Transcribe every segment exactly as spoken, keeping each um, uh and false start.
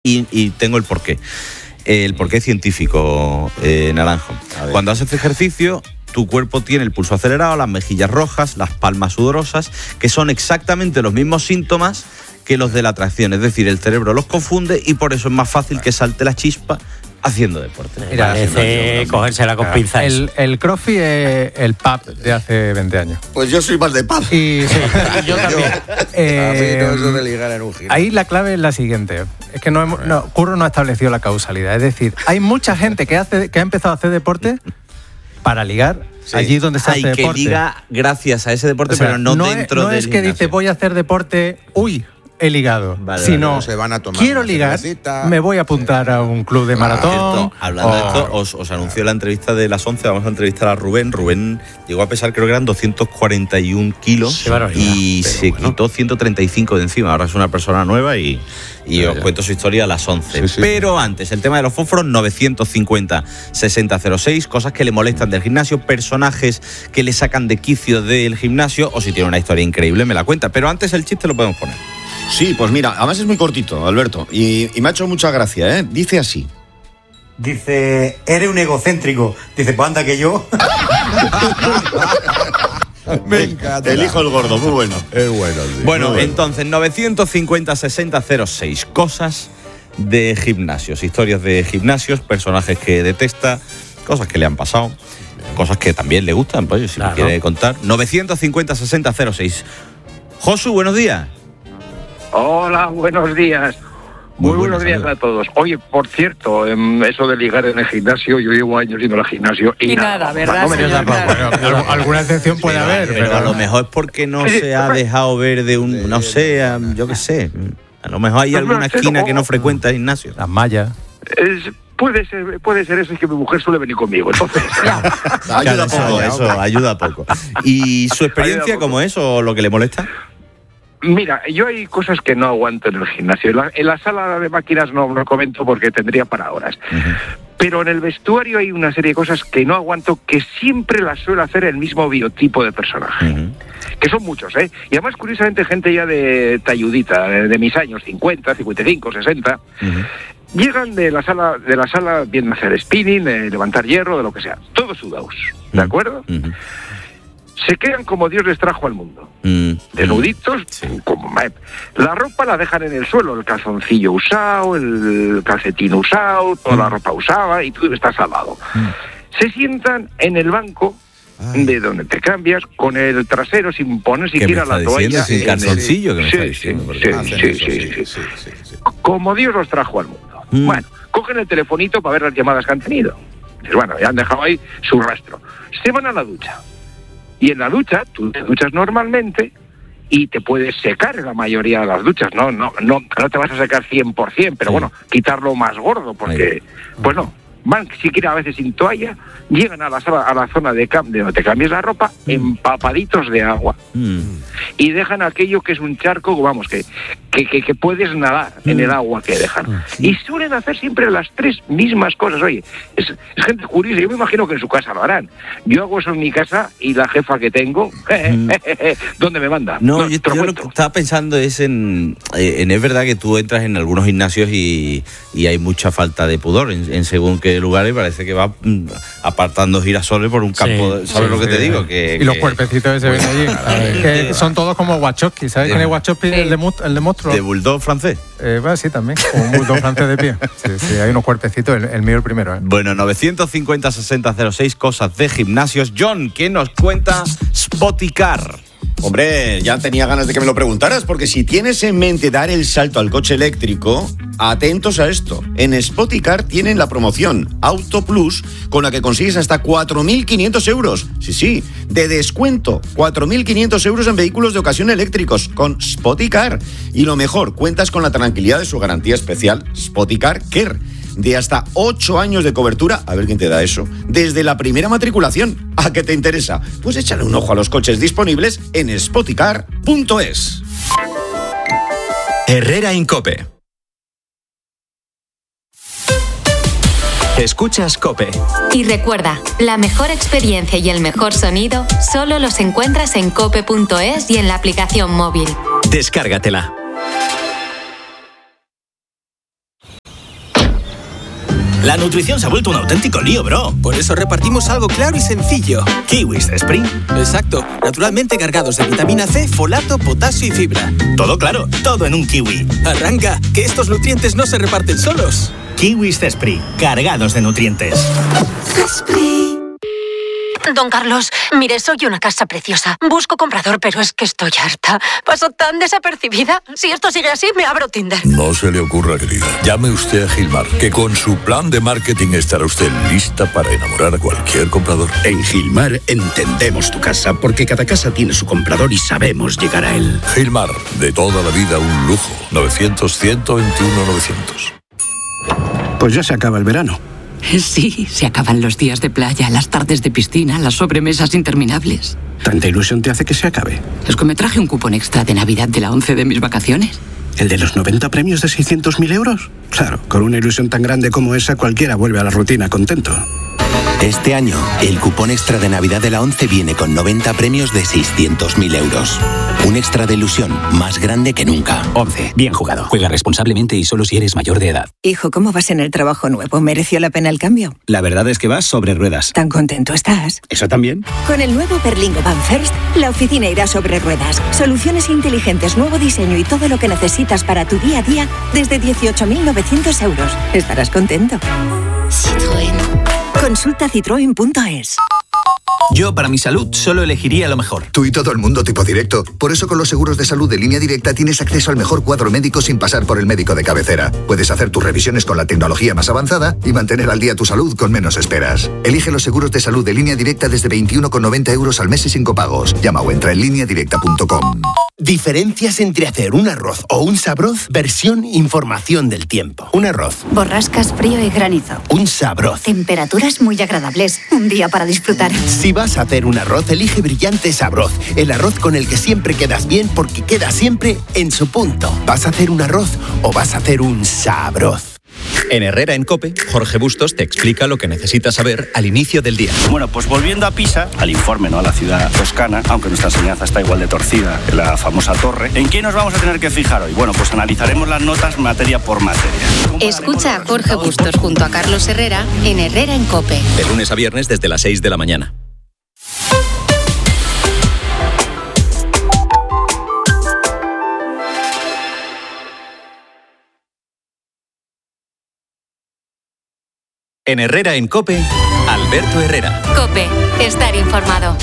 y, y tengo el porqué. El porqué científico, eh, Naranjo. Cuando haces ejercicio, tu cuerpo tiene el pulso acelerado, las mejillas rojas, las palmas sudorosas, que son exactamente los mismos síntomas que los de la atracción. Es decir, el cerebro los confunde y por eso es más fácil que salte la chispa haciendo deporte. Mira, parece cogérsela con pinzas. El, el crossfit es el pub de hace veinte años. Pues yo soy más de pub. Y sí, yo también. Eh, a mí no eso de ligar en un giro. Ahí la clave es la siguiente. Es que no, hemos, no Curro no ha establecido la causalidad. Es decir, hay mucha gente que hace que ha empezado a hacer deporte para ligar sí. allí donde se Ay, hace que deporte. liga gracias a ese deporte, O sea, pero no, no dentro es, no del es que gimnasio. dice voy a hacer deporte, uy, he ligado, Vale, sino vale, se van a tomar quiero una ligar, cervecita. me voy a apuntar a un club de maratón. Cierto, hablando o- de esto, os, os anunció la entrevista de las once, vamos a entrevistar a Rubén. Rubén llegó a pesar, creo que eran doscientos cuarenta y un kilos Qué barbaridad. y Pero se bueno. quitó ciento treinta y cinco de encima. Ahora es una persona nueva y, y os cuento su historia a las once. Sí, sí. Pero antes, el tema de los fósforos, novecientos cincuenta sesenta cero seis, cosas que le molestan del gimnasio, personajes que le sacan de quicio del gimnasio, o si tiene una historia increíble, me la cuenta. Pero antes el chiste lo podemos poner. Sí, pues mira, además es muy cortito, Alberto, y, y me ha hecho mucha gracia, ¿eh? Dice así. Dice, eres un egocéntrico. Dice, pues anda que yo. Me encanta. El hijo del gordo, muy bueno. Es bueno, sí. Bueno, Muy bueno. entonces, novecientos cincuenta sesenta cero seis, cosas de gimnasios, historias de gimnasios, personajes que detesta, cosas que le han pasado, cosas que también le gustan, pues si Claro. me quiere contar. novecientos cincuenta sesenta cero seis. Josu, buenos días. Hola, buenos días. Muy, Muy buenos buenos, días amigo. a todos. Oye, por cierto, em, eso de ligar en el gimnasio, yo llevo años yendo al gimnasio y, Y nada, ¿verdad, no me señor? tampoco. Bueno, al- alguna excepción puede pero, haber, pero pero, a lo mejor es porque no Sí, se ha pero- dejado ver de un, no sé, a- yo qué sé. A lo mejor hay Pues no alguna sé, esquina que no o- frecuenta el gimnasio. las mallas. Es- puede ser, puede ser eso, es que mi mujer suele venir conmigo, entonces. Ayuda Claro, eso, poco, eso hombre. ayuda poco. ¿Y su experiencia Ayuda poco. cómo es o lo que le molesta? Mira, yo hay cosas que no aguanto en el gimnasio. En la, en la sala de máquinas no lo comento porque tendría para horas. Pero en el vestuario hay una serie de cosas que no aguanto, que siempre las suele hacer el mismo biotipo de personaje. Ujú. Que son muchos, ¿eh? Y además, curiosamente, gente ya de talludita, de, de mis años, cincuenta, cincuenta y cinco, sesenta, Ujú. llegan de la sala, de la sala bien hacer spinning, eh, levantar hierro, de lo que sea, todos sudados, ¿de Mm. acuerdo? Ujú. Se quedan como Dios les trajo al mundo. Mm. Desnuditos, Sí. como la ropa la dejan en el suelo, el calzoncillo usado, el calcetín usado, toda la ropa usada y tú estás al lado. Se sientan en el banco de donde te cambias con el trasero sin poner ¿Qué me siquiera está la toalla. diciendo? Sin en el- calzoncillo, ¿qué me Sí, está sí, diciendo? Porque sí, Hacen sí, eso, sí, sí, sí. sí, sí, sí. Como Dios los trajo al mundo. Mm. Bueno, cogen el telefonito para ver las llamadas que han tenido. Dices, bueno, ya han dejado ahí su rastro. Se van a la ducha. Y en la ducha, tú te duchas normalmente y te puedes secar en la mayoría de las duchas. No, no, no, no te vas a secar cien por ciento, pero Sí. bueno, quitarlo más gordo, porque, pues no. Van siquiera a veces sin toalla, llegan a la sala, a la zona de, cam de donde te cambias la ropa, empapaditos de agua. Mm. Y dejan aquello que es un charco, vamos, que, que, que, que puedes nadar en el agua que dejan. Y suelen hacer siempre las tres mismas cosas. Oye, es, es gente curiosa, yo me imagino que en su casa lo harán. Yo hago eso en mi casa y la jefa que tengo, ¿dónde me manda? No, yo, te lo yo lo que cuento. estaba pensando es en, eh, en... Es verdad que tú entras en algunos gimnasios y, y hay mucha falta de pudor en, en según qué lugares, parece que va mm, apartando girasoles por un campo. Sí, ¿Sabes sí, lo que sí. te digo? Que, Y los que- cuerpecitos que se ven allí, que son todos como Wachowski, ¿sabes Sí. quién es Wachowski? Sí. El de, mu- el de monstruo. ¿De bulldog francés? Eh, bueno, sí, también, como un bulldog francés de pie. Sí, sí, hay unos cuerpecitos, el, el mío el primero, ¿eh? Bueno, novecientos cincuenta sesenta cero seis, cosas de gimnasios. John, ¿qué nos cuenta Spoticar? Hombre, ya tenía ganas de que me lo preguntaras, porque si tienes en mente dar el salto al coche eléctrico, atentos a esto. En Spoticar tienen la promoción Auto Plus, con la que consigues hasta cuatro mil quinientos euros. Sí, sí, de descuento. cuatro mil quinientos euros en vehículos de ocasión eléctricos con Spoticar. Y lo mejor, cuentas con la tranquilidad de su garantía especial Spoticar Care, de hasta ocho años de cobertura, a ver quién te da eso, desde la primera matriculación. ¿A qué te interesa? Pues échale un ojo a los coches disponibles en spoticar punto es. Herrera Incope. Escuchas COPE. Y recuerda, la mejor experiencia y el mejor sonido solo los encuentras en cope punto es y en la aplicación móvil. Descárgatela. La nutrición se ha vuelto un auténtico lío, bro. Por eso repartimos algo claro y sencillo. Kiwis Spring. Exacto. Naturalmente cargados de vitamina C, folato, potasio y fibra. Todo claro, todo en un kiwi. Arranca, que estos nutrientes no se reparten solos. Kiwis Spring, cargados de nutrientes. Don Carlos, mire, soy una casa preciosa. Busco comprador, pero es que estoy harta. Paso tan desapercibida. Si esto sigue así, me abro Tinder. No se le ocurra, querida. Llame usted a Gilmar, que con su plan de marketing estará usted lista para enamorar a cualquier comprador. En Gilmar entendemos tu casa, porque cada casa tiene su comprador y sabemos llegar a él. Gilmar, de toda la vida un lujo. novecientos, ciento veintiuno, novecientos. Pues ya se acaba el verano. Sí, se acaban los días de playa, las tardes de piscina, las sobremesas interminables. ¿Tanta ilusión te hace que se acabe? Es que me traje un cupón extra de Navidad de la once de mis vacaciones. ¿El de los noventa premios de seiscientos mil euros? Claro, con una ilusión tan grande como esa, cualquiera vuelve a la rutina contento. Este año, el cupón extra de Navidad de la once viene con noventa premios de seiscientos mil euros. Un extra de ilusión más grande que nunca. once. Bien jugado. Juega responsablemente y solo si eres mayor de edad. Hijo, ¿cómo vas en el trabajo nuevo? ¿Mereció la pena el cambio? La verdad es que vas sobre ruedas. ¿Tan contento estás? ¿Eso también? Con el nuevo Berlingo Van First, la oficina irá sobre ruedas. Soluciones inteligentes, nuevo diseño y todo lo que necesitas para tu día a día desde dieciocho mil novecientos euros. Estarás contento. Citroën. Consulta citroen punto es. Yo, para mi salud, solo elegiría lo mejor. Tú y todo el mundo tipo directo. Por eso con los seguros de salud de Línea Directa tienes acceso al mejor cuadro médico sin pasar por el médico de cabecera. Puedes hacer tus revisiones con la tecnología más avanzada y mantener al día tu salud con menos esperas. Elige los seguros de salud de Línea Directa desde veintiuno con noventa euros al mes y sin copagos. Llama o entra en línea directa punto com. Diferencias entre hacer un arroz o un sabroz, versión información del tiempo. Un arroz. Borrascas, frío y granizo. Un sabroz. Temperaturas muy agradables. Un día para disfrutar. Si vas a hacer un arroz, elige Brillante Sabroz. El arroz con el que siempre quedas bien porque queda siempre en su punto. ¿Vas a hacer un arroz o vas a hacer un sabroz? En Herrera en COPE, Jorge Bustos te explica lo que necesitas saber al inicio del día. Bueno, pues volviendo a Pisa, al informe, ¿no? A la ciudad toscana, aunque nuestra enseñanza está igual de torcida que la famosa torre. ¿En qué nos vamos a tener que fijar hoy? Bueno, pues analizaremos las notas materia por materia. Escucha a Jorge Bustos junto a Carlos Herrera en Herrera en COPE. De lunes a viernes desde las seis de la mañana. En Herrera en COPE, Alberto Herrera. COPE, estar informado.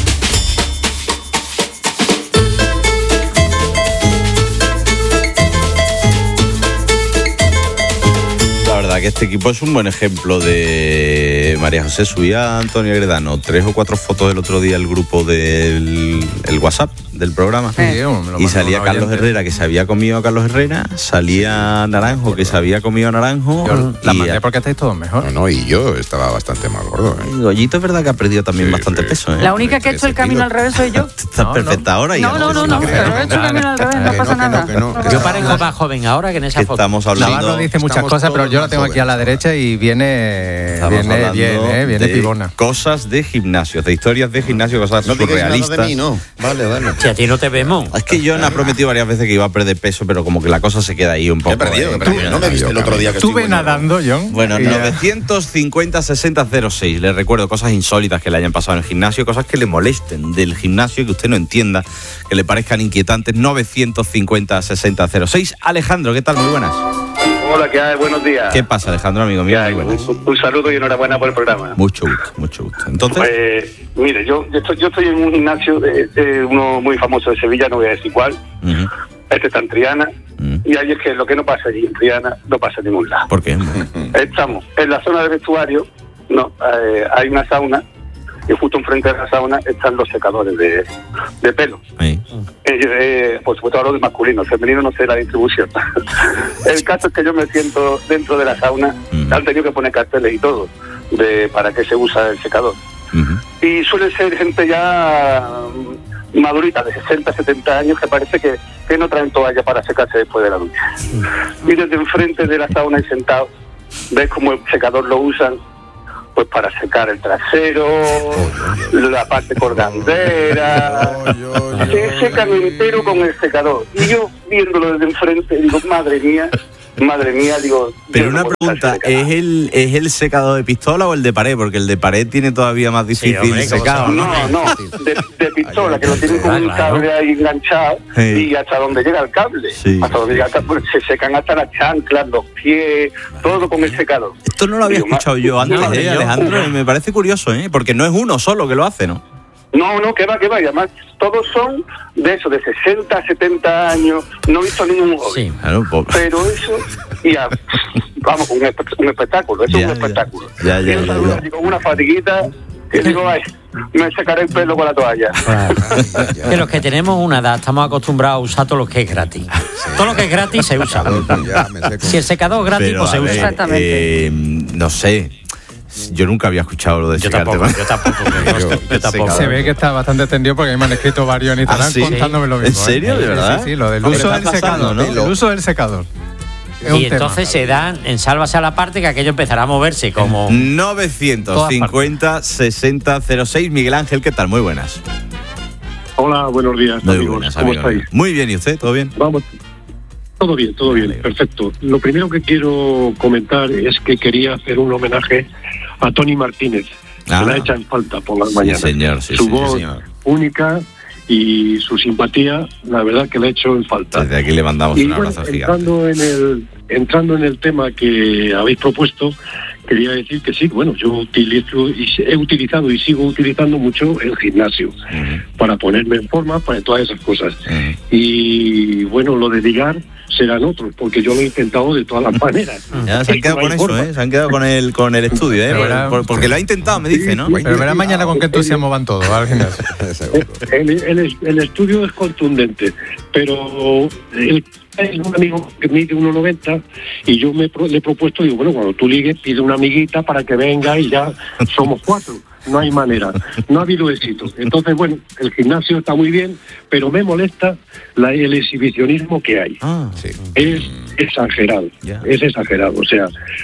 La verdad que este equipo es un buen ejemplo de María José. Subía a Antonio Gredano tres o cuatro fotos del otro día el grupo del el WhatsApp del programa. Sí, y salía Carlos Herrera, que se había comido a Carlos Herrera, salía Naranjo, que se había comido a Naranjo. Yo la y mandé a... porque estáis todos mejor. No, no, y yo estaba bastante más gordo. ¿eh? Y Goyito es verdad que ha perdido también Sí, bastante sí. peso. ¿eh? La única que ha hecho el camino al revés soy yo. Estás No, perfecta ahora. y No, no, no, no, pero he hecho el camino al revés, no pasa nada. Yo parezco más joven ahora que en esa Que foto. estamos hablando. Navarro dice muchas estamos cosas, pero todos yo la más tengo aquí a la derecha y viene, Estamos viene hablando bien, ¿eh? Viene de pibona. cosas de gimnasio, de historias de gimnasio, cosas No digáis nada surrealistas. de mí, no. Vale, vale. Si a ti no te vemos. Es que John ha prometido varias veces que iba a perder peso, pero como que la cosa se queda ahí un poco. He perdido, eh, he perdido. No me viste el otro día que Estuve estuve nadando, John. Bueno, y ya. novecientos cincuenta sesenta cero seis. Les recuerdo cosas insólitas que le hayan pasado en el gimnasio, cosas que le molesten del gimnasio, que usted no entienda, que le parezcan inquietantes. novecientos cincuenta sesenta cero seis. Alejandro, ¿qué tal? Muy buenas. Hola, ¿qué hay? Buenos días. ¿Qué pasa, Alejandro, amigo mío? Muy buenas. Un, un saludo y enhorabuena por el programa. Mucho gusto, mucho gusto. Entonces, Pues, mire, yo, yo, estoy, yo estoy en un gimnasio, de, de uno muy famoso de Sevilla, no voy a decir cuál. uh-huh. Este está en Triana. Uh-huh. Y ahí es que lo que no pasa allí en Triana no pasa en ningún lado. ¿por qué? Estamos en la zona de vestuario, no, eh, hay una sauna, y justo enfrente de la sauna están los secadores de, de pelo. Ahí. Eh, eh, por supuesto hablo de masculino, femenino no sé la distribución. El caso es que yo me siento dentro de la sauna, uh-huh. han tenido que poner carteles y todo de para qué se usa el secador. Uh-huh. Y suele ser gente ya mm, madurita, de sesenta, setenta años, que parece que, que no traen toalla para secarse después de la ducha. Uh-huh. Y desde enfrente de la sauna y sentados, ves cómo el secador lo usan pues para secar el trasero, la parte colgandera, se secan entero con el secador. Y yo viéndolo desde enfrente digo, madre mía, madre mía, digo... Pero una pregunta, ¿es el, ¿es el secador de pistola o el de pared? Porque el de pared tiene todavía más difícil Sí, hombre, secado, ¿no? No, no, de, de pistola, que lo tienen con un cable ahí enganchado Sí. y hasta donde llega el cable. Sí. Hasta donde llega el cable, se secan hasta las chanclas, los pies, todo con el secador. Esto no lo había Digo, escuchado yo antes, madre ¿eh, mía. Alejandro? Y me parece curioso, ¿eh? Porque no es uno solo que lo hace, ¿no? No, no, que va, que va. Y además, todos son de eso, de sesenta, setenta años. No he visto ningún joven. Sí, claro, po- Pero eso, y a- vamos, un, espe- un espectáculo, eso Ya, es un ya. espectáculo. Ya, ya, Y ya, yo ya. con una fatiguita, y digo, ay, me secaré el pelo con la toalla. Que los que tenemos una edad estamos acostumbrados a usar todo lo que es gratis. Todo lo que es gratis se usa. Si el secador es gratis, Pero, pues se a ver, usa. eh, no sé. Yo nunca había escuchado lo de Yo secarte. tampoco, yo tampoco. Yo, yo tampoco. Se ve que está bastante extendido porque a mí me han escrito varios en Instagram ¿Ah, sí? contándome lo ¿En mismo. serio? ¿eh? ¿De verdad? Sí, sí, lo del Hombre, uso del está pasando, secador, ¿no? ¿no? El uso del secador. Es un Y tema. entonces se dan, en sálvase a la parte, que aquello empezará a moverse como... novecientos cincuenta sesenta cero seis. Miguel Ángel, ¿qué tal? Muy buenas. Hola, buenos días, Muy amigos. buenas, ¿Cómo amigo. estáis? Muy bien, ¿y usted? ¿Todo bien? Vamos. Todo bien, todo bien, perfecto. Lo primero que quiero comentar es que quería hacer un homenaje a Tony Martínez, Ah. que la echa en falta por las Sí, mañanas. señor, sí, su sí, voz señor. única y su simpatía, la verdad que la he hecho en falta. Desde aquí le mandamos Y un bueno, abrazo gigante. entrando en el entrando en el tema que habéis propuesto, quería decir que sí, bueno, yo utilizo y he utilizado y sigo utilizando mucho el gimnasio para ponerme en forma, para todas esas cosas. Y bueno, lo de ligar serán otros, porque yo lo he intentado de todas las maneras. Ya se han Es que quedado no con hay eso, forma. ¿eh? Se han quedado con el, con el estudio, ¿eh? Pero Por- verá- por- porque lo ha intentado, me dice, ¿no? Pero verás mañana con qué entusiasmo van todos al gimnasio. El, el- el estudio es contundente, pero el, es un amigo que mide uno noventa y yo me pro- le he propuesto, digo, bueno, cuando tú ligues, pide una amiguita para que venga y ya somos cuatro. No hay manera, no ha habido éxito. Entonces, bueno, el gimnasio está muy bien, pero me molesta la, el exhibicionismo que hay. Ah, Es exagerado, es exagerado. O sea,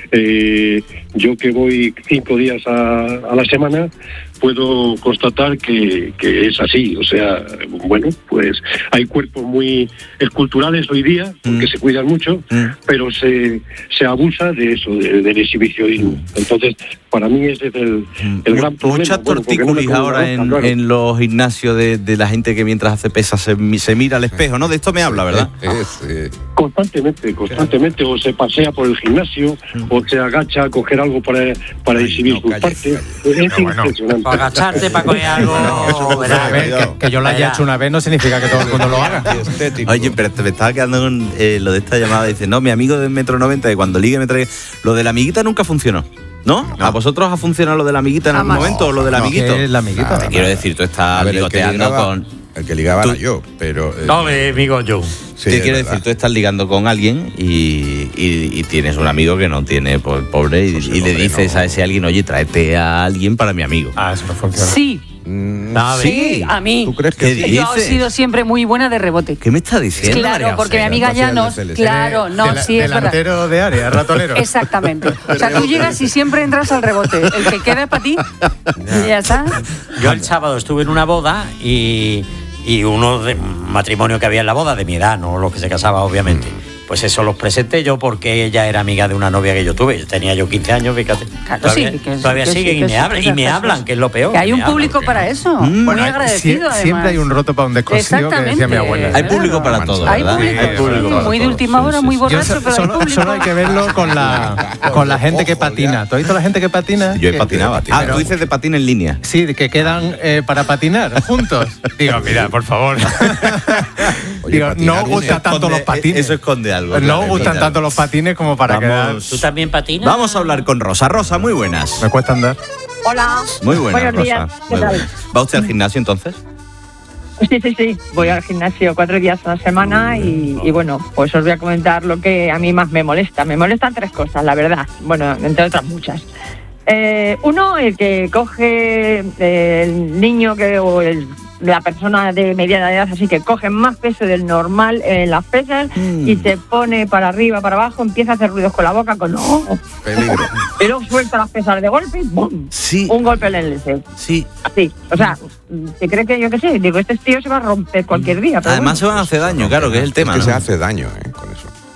eh, yo que voy cinco días a, a la semana, puedo constatar que, que es así. O sea, bueno, pues hay cuerpos muy esculturales hoy día, porque se cuidan mucho, pero se, se abusa de eso, de- del exhibicionismo. Entonces, para mí ese es el, el gran problema. Mucha Bueno, porque no me tortícolis como ahora la en, boca, claro. en los gimnasios de, de la gente que mientras hace pesas se, mi- se mira al espejo, ¿no? De esto me habla, ¿verdad? Constantemente, constantemente, o se pasea por el gimnasio, o se agacha a coger algo para, para exhibir sus partes. Es impresionante. Para agacharte, para coger algo... A ver, que, que yo lo haya hecho una vez no significa que todo el mundo lo haga. Oye, pero te- me estaba quedando con eh, lo de esta llamada. Dice, no, mi amigo de metro noventa, que cuando ligue me trae... Lo de la amiguita nunca funcionó. ¿No? ¿A vosotros ha funcionado lo de la amiguita en algún Jamás. momento o lo del No, amiguito? ¿qué es la amiguita? Te quiero decir, tú estás A ver, el que ligoteando ligaba- con... El que ligaba Tú- era yo, pero... eh, No, mi amigo yo. Sí, Te es quiero verdad. decir, tú estás ligando con alguien y, y- y tienes un amigo que no tiene, pues, pobre, y, y le dices a ese alguien, oye, tráete a alguien para mi amigo. Ah, eso no funciona. Sí. A ver. Sí, a mí. ¿Tú crees que sí? Yo he sido siempre muy buena de rebote. ¿Qué me estás diciendo? Claro, porque mi amiga Llanos, claro, no, Del- sí, es verdad. delantero de área, ratonero. Exactamente. O sea, tú llegas y siempre entras al rebote. El que queda es para ti. Y ya está. Yo el sábado estuve en una boda y, y uno de matrimonio que había en la boda, de mi edad, no los que se casaba, obviamente. Pues eso los presenté yo porque ella era amiga de una novia que yo tuve. Tenía yo quince años, fíjate. Claro, todavía sí, que- todavía que sí, siguen que y, me sí, hablan, que y me sí, hablan, que es lo peor. Que hay me un hablan. público para eso. Mm, Muy bueno, hay- agradecido, sie- además. siempre hay un roto para un descosido que decía mi abuela. Hay público para todo, Hay ¿verdad? público, Hay sí, público para muy de todo. última hora, muy Yo borracho, so- pero hay solo, público. solo hay que verlo con la, con la gente que patina. ¿Tú has visto la gente que patina? Yo he Que- patinado. que- Ah, pero- tú dices de patín en línea. Sí, de que quedan eh, para patinar juntos. Digo, mira, por favor. Digo, no os gustan tanto los patines. Eso esconde algo. No claro, os gustan esconde tanto los patines como para quedar. Vamos. ¿Tú también patinas? Vamos a hablar con Rosa. Rosa, muy buenas. Me cuesta andar. Hola. Muy buenas, Buenos Rosa. días. ¿Qué Muy tal? buenas. ¿Va usted al gimnasio entonces? Sí, sí, sí. Voy al gimnasio cuatro días a la semana y, y bueno, pues os voy a comentar lo que a mí más me molesta. Me molestan tres cosas, la verdad. Bueno, entre otras muchas. Eh, uno, el que coge eh, el niño que o el, la persona de mediana edad, así que coge más peso del normal en las pesas y se pone para arriba, para abajo, empieza a hacer ruidos con la boca, con no, Peligro. y luego suelta las pesas de golpe y ¡bum! Sí. Un golpe en el L. Sí. Así. O sea, ¿se cree que yo qué sé? Digo, este tío se va a romper cualquier día. Pero Además se bueno. van a hacer daño, claro, que es el tema. Es que ¿no? se hace daño, ¿eh? Con eso.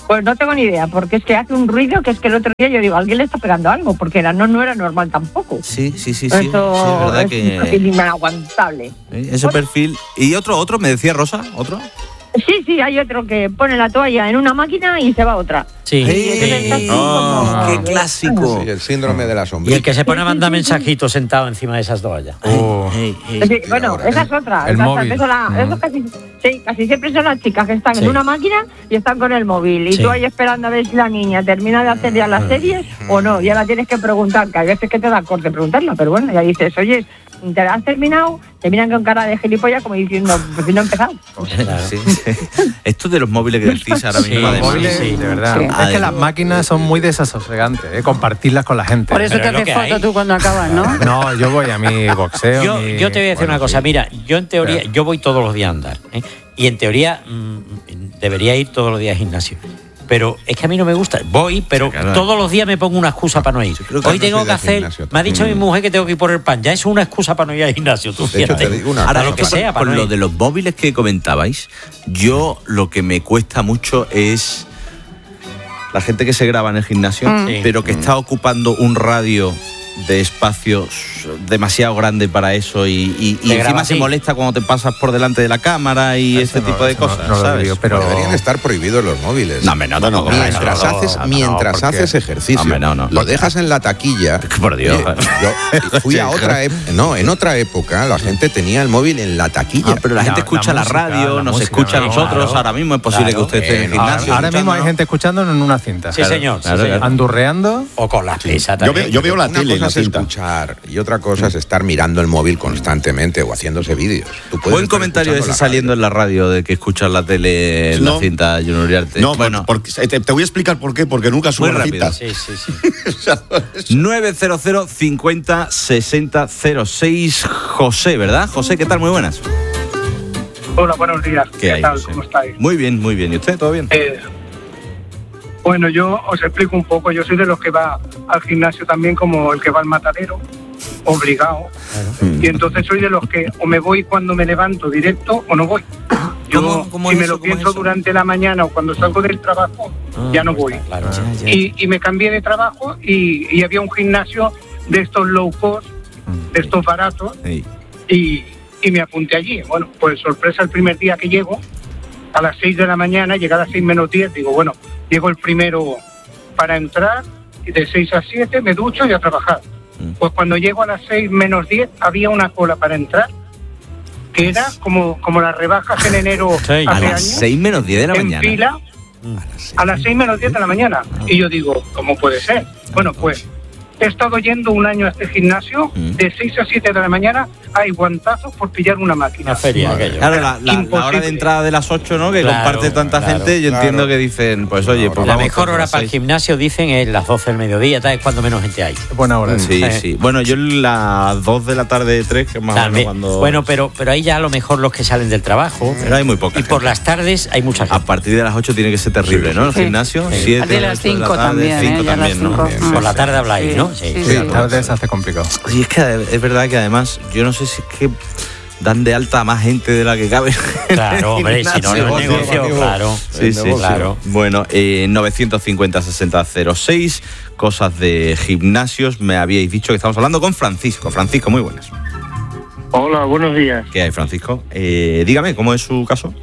Pues no tengo ni idea, porque es que hace un ruido que es que el otro día yo digo, alguien le está pegando algo, porque era, no, no era normal tampoco. Sí, sí, sí, sí. Eso sí, es verdad es que... un perfil inaguantable. Ese perfil. ¿Y otro, otro? ¿Me decía Rosa? ¿Otro? Sí, sí, hay otro que pone la toalla en una máquina y se va a otra. Sí. Sí. Oh, ¡qué clásico! Sí, el síndrome de la Y sombrilla. el que se pone a mandar mensajitos sentado encima de esas toallas. Oh. Hey, hey. Sí, bueno, esa es otra. El Esa- móvil. eso la- Mm. eso casi, sí, casi siempre son las chicas que están Sí. en una máquina y están con el móvil. Y Sí. tú ahí esperando a ver si la niña termina de hacer ya las series o no. Ya la tienes que preguntar, que hay veces que te da corte preguntarla, pero bueno, ya dices, oye, ¿te la has terminado? Te miran con cara de gilipollas como diciendo, pues si no he empezado. Sí, sí. Esto de los móviles que decís ahora Sí, mismo, los además. Móviles, sí. de verdad. Sí. Es que las máquinas son muy desasosegantes, ¿eh? Compartirlas con la gente. Por eso Pero te es lo haces que foto hay. tú cuando acabas, ¿no? No, yo voy a mi boxeo. Yo, mi- yo te voy a decir bueno, una cosa, sí. mira, yo en teoría, Claro. yo voy todos los días a andar, ¿eh? Y en teoría mm, debería ir todos los días al gimnasio. Pero es que a mí no me gusta. Voy, pero Sí, claro. todos los días me pongo una excusa para no ir. creo que Hoy no tengo soy que de hacer. gimnasio Me ha dicho mi mujer que tengo que ir por el pan. Ya eso es una excusa para no ir al gimnasio. Tú De hecho, fíjate. te digo una Ahora cosa, lo que sea, Por para no lo ir. de los móviles que comentabais, yo lo que me cuesta mucho es la gente que se graba en el gimnasio, Mm. Sí. pero que está ocupando un radio de espacios demasiado grande para eso y, y- y Te graba encima a se ti. molesta cuando te pasas por delante de la cámara y Eso este no, tipo de eso no- cosas, no lo ¿sabes? digo, pero- Deberían estar prohibidos los móviles. No, hombre, no, no, no, mientras no, no, haces, no, no, mientras porque- haces ejercicio, Hombre, no, no. lo dejas en la taquilla. Por Dios. Oye, yo fui a Sí, otra claro. ep- no, en otra época la gente tenía el móvil en la taquilla. Ah, pero la, La- gente la escucha la, música, radio, la nos música, escucha a claro. nosotros. Claro. Ahora mismo es posible Claro. que usted esté en el Eh, no, gimnasio. Ahora mismo hay escuchándonos. gente escuchándonos en una cinta. Sí, señor. sí, claro, señor. claro. Andurreando. O con las pesas Yo también. veo, yo veo la Una tele en cosa la es cinta. escuchar y otra cosa es estar mirando el móvil constantemente o haciéndose vídeos. Tú puedes Buen estar comentario escuchando ese la saliendo radio. en la radio de que escuchas la tele en No. la cinta, Junior Uriarte. No, bueno, porque, te, te voy a explicar por qué, porque nunca subo Muy la rápido. cinta. Sí, sí, sí. O sea, nueve cero cero cincuenta sesenta cero seis José, ¿verdad? José, ¿qué tal? Muy buenas. Hola, buenos días. ¿Qué hay, tal? José? ¿Cómo estáis? Muy bien, muy bien. ¿Y usted? ¿Todo bien? Eh, bueno, yo os explico un poco. Yo soy de los que va al gimnasio también como el que va al matadero, obligado. Y entonces soy de los que o me voy cuando me levanto directo o no voy. Yo, ¿Cómo- cómo si es me eso? lo ¿Cómo es pienso eso? durante la mañana o cuando salgo del trabajo, Ah, ya no pues voy. Claro, ya, ya. Y, y me cambié de trabajo y, y había un gimnasio de estos low cost, de estos baratos, Sí. y, y me apunté allí. Bueno, pues sorpresa, el primer día que llego, a las seis de la mañana, llegué a las seis menos diez, digo, bueno, llego el primero para entrar, y de seis a siete me ducho y a trabajar. Pues cuando llego a las seis menos diez, había una cola para entrar, que era como, como las rebajas en enero A hace las años, seis menos diez de la en mañana. fila, a las seis menos diez de la mañana. Y yo digo, ¿cómo puede ser? Bueno, pues he estado yendo un año a este gimnasio, de seis a siete de la mañana, hay guantazos por pillar una máquina. Una feria, aquello. Claro, la, la- la hora de entrada de las ocho, ¿no? Que Claro, comparte tanta claro, gente, yo claro. entiendo que dicen, pues oye, pues La vamos mejor todos a hora las para el seis. gimnasio, dicen, es las doce del mediodía, tal, es cuando menos gente hay. Buena hora. Sí, sí. Bueno, yo las dos de la tarde, tres, que es más o menos También. cuando... Bueno, pero, pero ahí ya a lo mejor los que salen del trabajo. Pero hay muy poca Y por las tardes hay mucha gente. A partir de las ocho tiene que ser terrible, ¿no? El Sí. gimnasio, Sí. siete, A partir de las ocho de la cinco tarde, también, cinco ¿eh? Ya a las también, ¿no? cinco. Por la tarde habláis, ¿no? Sí. Sí, la tarde se hace complicado. Y es que es verdad que además, yo no sé si es que dan de alta a más gente de la que cabe. Claro, hombre, si no, no es negocio, claro. Sí, sí, Claro. sí. Bueno, eh, novecientos cincuenta sesenta cero seis, cosas de gimnasios. Me habíais dicho que estamos hablando con Francisco. Francisco, muy buenas. Hola, buenos días. ¿Qué hay, Francisco? Eh, dígame, ¿cómo es su caso?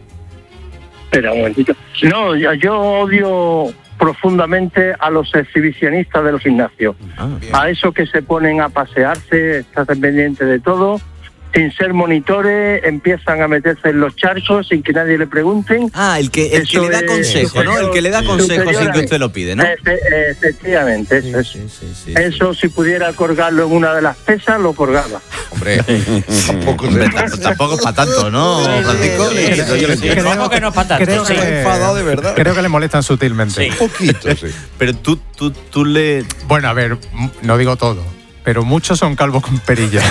Espera un momentito. No, yo, yo odio profundamente a los exhibicionistas de los gimnasios. A esos que se ponen a pasearse, están pendientes de todo, sin ser monitores, empiezan a meterse en los charcos sin que nadie le pregunten. Ah, el que, el que Eso le da es consejo, ¿no? El que le da superior- consejo sin superior que a- usted lo pide, ¿no? Efe- efectivamente, eso es. Eso, si pudiera colgarlo en una de las pesas, lo colgaba. Hombre, tampoco, tampoco es para tanto, ¿no, Francisco? Creo- Yo lo entiendo. ¿Cómo que no es para tanto? Creo Sí. que, creo que le molestan sutilmente. Sí. poquito, sí. Pero tú, tú, tú le... Bueno, a ver, m- no digo todo, pero muchos son calvos con perilla.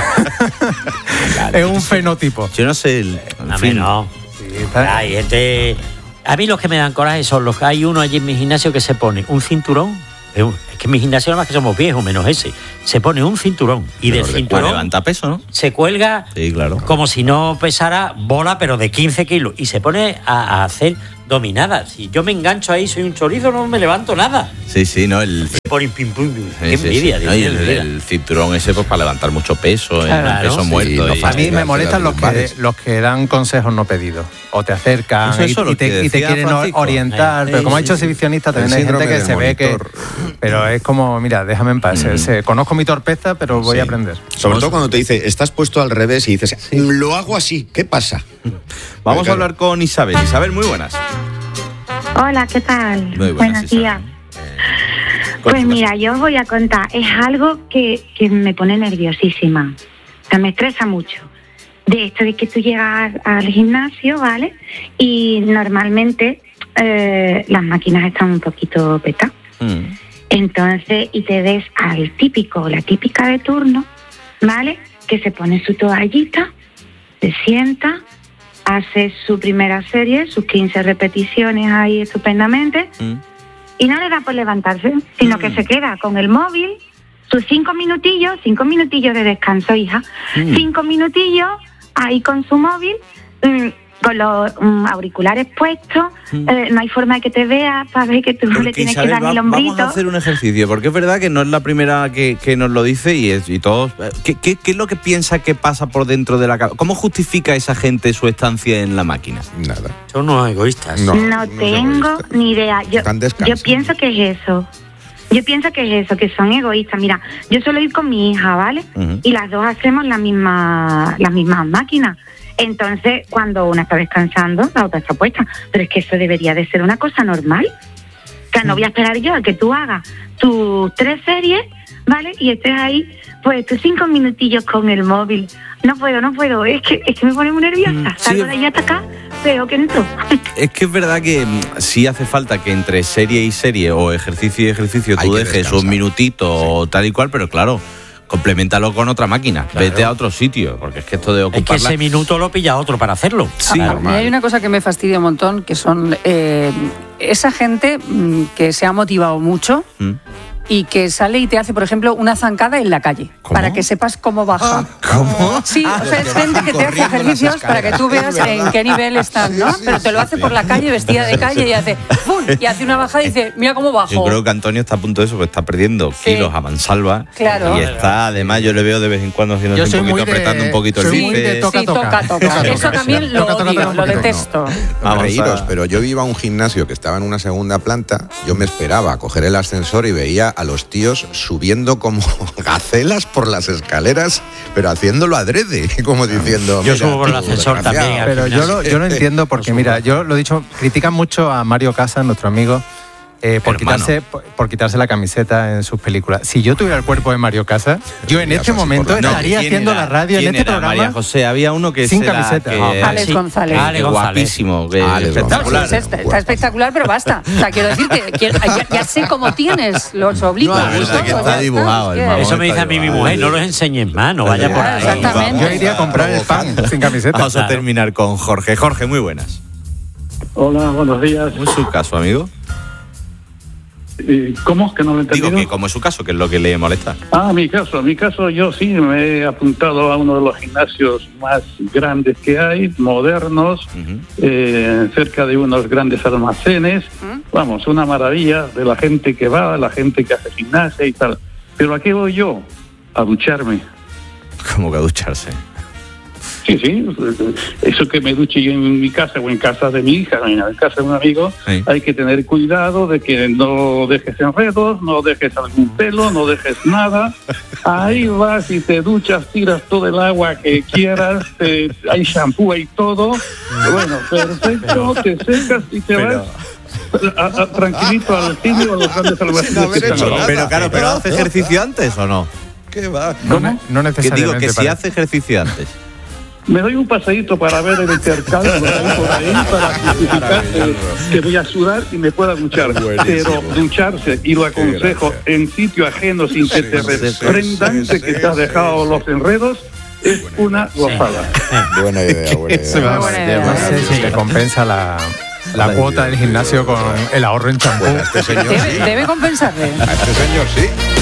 Es un fenotipo. Yo no sé, el, en A mí fin. no. Hay gente... A mí los que me dan coraje son los que hay uno allí en mi gimnasio que se pone un cinturón. Es un- es que en mi gimnasio nada más que somos viejos, menos ese, se pone un cinturón y del cinturón levanta peso, ¿no? Se cuelga sí, claro. como si no pesara bola, pero de quince kilos, y se pone a, a hacer dominadas. Si yo me engancho ahí, soy un chorizo, no me levanto nada. Sí, sí, no, el... Por pim, pim, pim. Sí, Qué sí, envidia, sí. Dios No, y mío, el, envidia. el cinturón ese pues para levantar mucho peso, Claro, el peso sí, muerto. no y- A mí me molestan los que, los que dan consejos no pedidos. O te acercan Eso, eso, y, lo y te, que y te decía quieren Francisco. orientar. Eh, pero como sí, ha hecho sí. exhibicionista, también El hay gente síndrome que del se ve que... monitor. Pero es como, mira, déjame en paz. Mm. se- conozco mi torpeza, pero voy Sí. a aprender. Sobre todo cuando te dice, estás puesto al revés y dices, lo hago así, ¿qué pasa? Vamos a hablar con Isabel. Isabel, muy buenas. Hola, ¿qué tal? Muy buenas, Buenos Isabel. días. Pues mira, yo os voy a contar, es algo que, que me pone nerviosísima, o sea, me estresa mucho. De esto de que tú llegas al gimnasio, ¿vale? Y normalmente eh, las máquinas están un poquito petadas. Entonces, y te ves al típico, la típica de turno, ¿vale? Que se pone su toallita, se sienta, hace su primera serie, sus quince repeticiones ahí estupendamente, y no le da por levantarse, sino que se queda con el móvil, sus cinco minutillos, cinco minutillos de descanso, hija, Mm. cinco minutillos ahí con su móvil, mm, con los mm, auriculares puestos, eh, no hay forma de que te vea, sabes que tú le Porque, tienes Isabel, que dar va- el vamos hombrito. a hacer un ejercicio, porque es verdad que no es la primera que, que nos lo dice y, es, y todos... ¿Qué, qué, qué es lo que piensa que pasa por dentro de la cabeza? ¿Cómo justifica esa gente su estancia en la máquina? Nada. Son unos egoístas. No, tengo ni idea. Yo, Están yo descansando. pienso que es eso. Yo pienso que es eso, que son egoístas. Mira, yo suelo ir con mi hija, ¿vale? Ujú. Y las dos hacemos la misma, las mismas máquinas. Entonces, cuando una está descansando, la otra está puesta. Pero es que eso debería de ser una cosa normal. O sea, no voy a esperar yo a que tú hagas tus tres series, ¿vale? Y estés ahí, pues tus cinco minutillos con el móvil. No puedo, no puedo. Es que, es que me pone muy nerviosa. Salgo de allá hasta acá, veo que entro. Es que es verdad que mm, sí hace falta que entre serie y serie o ejercicio y ejercicio Hay tú que dejes descansar. un minutito o tal y cual, pero claro, complementalo con otra máquina. Vete a otro sitio, porque es que esto de Es que ocuparla... ese minuto lo pilla otro para hacerlo. Sí, A mí hay una cosa que me fastidia un montón, que son eh, esa gente mm, que se ha motivado mucho Mm. y que sale y te hace, por ejemplo, una zancada en la calle, para que sepas cómo baja. ¿Cómo? Sí, o sea, es gente que te hace ejercicios para que tú veas en qué nivel están, ¿no? Pero te lo hace por la calle, vestida de calle, y hace ¡pum! Y hace una bajada y dice, mira cómo bajo. Yo creo que Antonio está a punto de eso, porque está perdiendo Sí. kilos a mansalva. Claro. Y está, además, yo le veo de vez en cuando haciendo Yo un soy poquito, muy de- apretando un poquito el soy muy de bíceps. toca, Sí, toca, toca. Eso también lo Toca, toca, odio, toca un lo poquito, detesto. No Vamos reíros, a- pero yo iba a un gimnasio que estaba en una segunda planta, yo me esperaba a coger el ascensor y veía a los tíos subiendo como gacelas por las escaleras, pero haciéndolo adrede, como diciendo... Yo "Mira, subo por el tú, ascensor desgraciado". también. Pero yo lo, yo lo entiendo porque, mira, yo lo he dicho, critican mucho a Mario Casas, nuestro amigo, eh, por, Hermano. quitarse, por, por quitarse la camiseta en sus películas. Si yo tuviera el cuerpo de Mario Casas, yo en este momento No, estaría ¿quién haciendo era? la radio en ¿Quién este era, programa. María José, había uno que Sin era- camiseta. que- Alex sí, González. que Alex González. guapísimo, que Alex espectacular. No, sí, está, está espectacular, pero basta. O sea, quiero decir que, que ya, ya sé cómo tienes los oblicuos. No, y es todo, que está ya dibujado, el es que- mamón. Eso me dice a mí mi mujer, no los enseñes más, no vaya por ahí. Exactamente. Yo iría a comprar el pan sin camiseta. Vamos a terminar con Jorge. Jorge, muy buenas. Hola, buenos días. ¿Cómo es su caso, amigo? Eh, ¿Cómo es que no lo he entendido? Digo que como es su caso, que es lo que le molesta. Ah, mi caso, mi caso yo sí me he apuntado a uno de los gimnasios más grandes que hay, modernos, eh, cerca de unos grandes almacenes. Vamos, una maravilla de la gente que va, la gente que hace gimnasia y tal. Pero ¿a qué voy yo? A ducharme. Como que a ducharse. Sí, sí, eso que me duche yo en mi casa o en casa de mi hija, en casa de un amigo, Sí. hay que tener cuidado de que no dejes enredos, no dejes algún pelo, no dejes nada. Ahí vas y te duchas, tiras todo el agua que quieras, te- hay shampoo, hay todo. Bueno, perfecto, te secas y te vas a- a- tranquilito al cine o a los grandes almacenes que están al lado. Pero claro, ¿pero hace ejercicio antes o no? ¿Qué va? No, ne- no Que necesariamente. digo que si para- hace ejercicio antes. Me doy un paseíto para ver el intercambio por ahí, por ahí, para justificar que, que voy a sudar y me pueda duchar. Pero ducharse, y lo aconsejo, en sitio ajeno sin que te reprendan de que te has dejado los enredos, es una gozada. Buena idea, buena idea. No sé si le compensa la, la cuota del gimnasio con el ahorro en champú. Pues a este señor Debe, sí. debe compensarle. A este señor sí.